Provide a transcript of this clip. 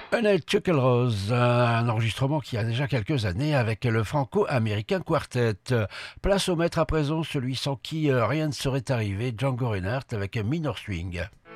Honey Chuckelrose, un enregistrement qui a déjà quelques années avec le franco-américain Quartet. Place au maître à présent, celui sans qui rien ne serait arrivé, Django Reinhardt avec Minor Swing.